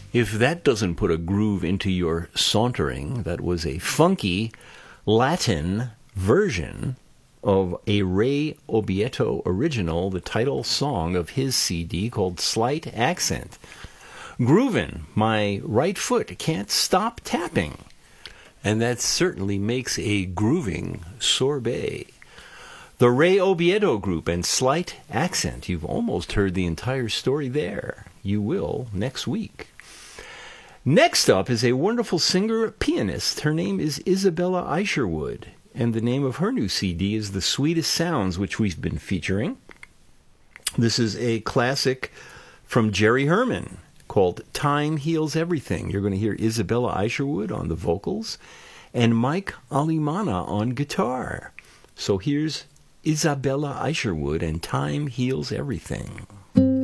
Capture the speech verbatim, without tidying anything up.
If that doesn't put a groove into your sauntering, that was a funky Latin version of a Ray Obieto original, the title song of his C D called Slight Accent. Groovin', my right foot can't stop tapping. And that certainly makes a grooving sorbet. The Ray Obieto Group and Slight Accent. You've almost heard the entire story there. You will next week. Next up is a wonderful singer-pianist. Her name is Isabella Isherwood, and the name of her new C D is The Sweetest Sounds, which we've been featuring. This is a classic from Jerry Herman called Time Heals Everything. You're going to hear Isabella Isherwood on the vocals and Mike Alimana on guitar. So here's Isabella Isherwood and Time Heals Everything.